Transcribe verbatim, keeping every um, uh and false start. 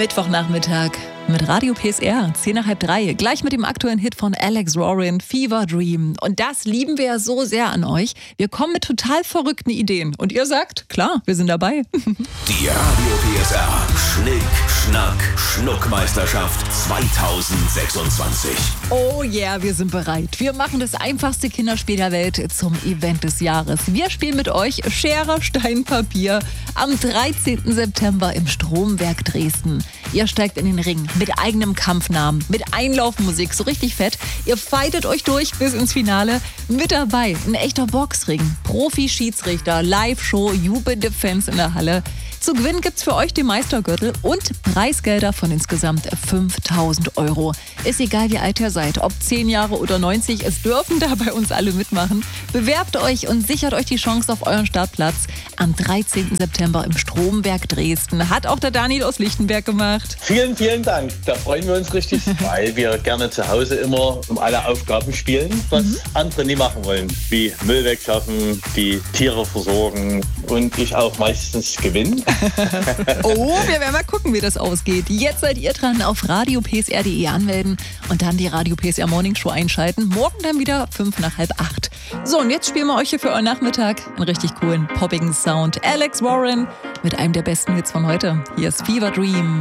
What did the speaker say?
Mittwochnachmittag mit Radio P S R, zehn nach halb drei. Gleich mit dem aktuellen Hit von Alex Warren, Fever Dream. Und das lieben wir ja so sehr an euch. Wir kommen mit total verrückten Ideen. Und ihr sagt, klar, wir sind dabei. Die Radio P S R Schnick, Schnack, Schnuckmeisterschaft zweitausendsechsundzwanzig. Oh yeah, wir sind bereit. Wir machen das einfachste Kinderspiel der Welt zum Event des Jahres. Wir spielen mit euch Schere, Stein, Papier am dreizehnten September im Stromwerk Dresden. Ihr steigt in den Ring mit eigenem Kampfnamen, mit Einlaufmusik, so richtig fett. Ihr fightet euch durch bis ins Finale. Mit dabei ein echter Boxring, Profi-Schiedsrichter, Live-Show, jubelnde Fans in der Halle. Zu gewinnen gibt's für euch den Meistergürtel und Preisgelder von insgesamt fünftausend Euro. Ist egal, wie alt ihr seid, ob zehn Jahre oder neunzig, es dürfen da bei uns alle mitmachen. Bewerbt euch und sichert euch die Chance auf euren Startplatz am dreizehnten September im Stromwerk Dresden. Hat auch der Daniel aus Lichtenberg gemacht. Vielen, vielen Dank. Da freuen wir uns richtig, weil wir gerne zu Hause immer um alle Aufgaben spielen, was mhm. andere nie machen wollen. Wie Müll wegschaffen, die Tiere versorgen und ich auch meistens gewinne. Oh, wir werden mal gucken, wie das ausgeht. Jetzt seid ihr dran, auf radio p s r punkt d e anmelden und dann die Radio P S R Morning Show einschalten. Morgen dann wieder fünf nach halb acht. So, und jetzt spielen wir euch hier für euren Nachmittag einen richtig coolen, poppigen Sound. Alex Warren mit einem der besten Hits von heute. Hier ist Fever Dream.